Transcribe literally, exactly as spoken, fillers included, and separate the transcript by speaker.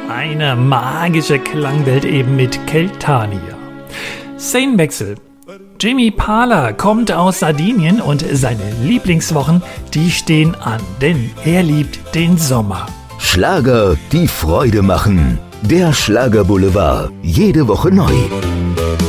Speaker 1: Eine magische Klangwelt eben mit Keltania. Szenenwechsel. Jimmy Parler kommt aus Sardinien und seine Lieblingswochen, die stehen an, denn er liebt den Sommer.
Speaker 2: Schlager, die Freude machen. Der Schlagerboulevard. Jede Woche neu.